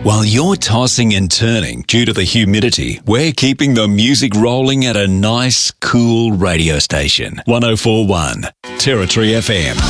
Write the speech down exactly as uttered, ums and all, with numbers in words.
While you're tossing and turning due to the humidity, we're keeping the music rolling at a nice, cool radio station. one oh four point one Territory F M.